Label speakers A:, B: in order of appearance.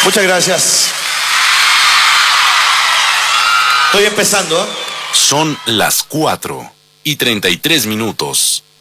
A: Muchas gracias. Estoy empezando, ¿eh?
B: Son las 4:33.